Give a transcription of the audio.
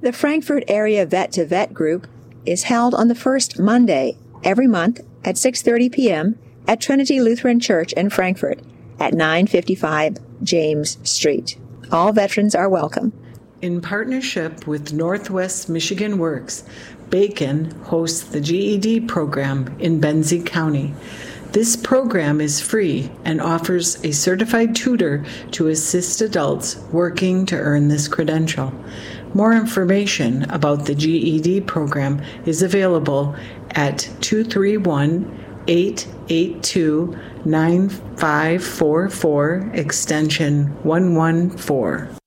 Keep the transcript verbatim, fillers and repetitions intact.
The Frankfort Area Vet to Vet group is held on the first Monday every month at six thirty p.m. at Trinity Lutheran Church in Frankfort at nine fifty-five James Street. All veterans are welcome. In partnership with Northwest Michigan Works, Bacon hosts the G E D program in Benzie County. This program is free and offers a certified tutor to assist adults working to earn this credential. More information about the G E D program is available at two three one, eight eight two, nine five four four, extension one one four.